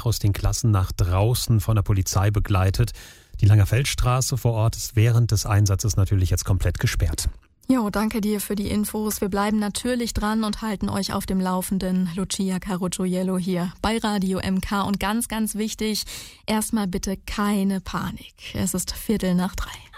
danach aus den Klassen nach draußen von der Polizei begleitet. Die Langerfeldstraße vor Ort ist während des Einsatzes natürlich jetzt komplett gesperrt. Jo, danke dir für die Infos. Wir bleiben natürlich dran und halten euch auf dem Laufenden. Lucia Carocciuello hier bei Radio MK. Und ganz, ganz wichtig, erstmal bitte keine Panik. Es ist 14:45.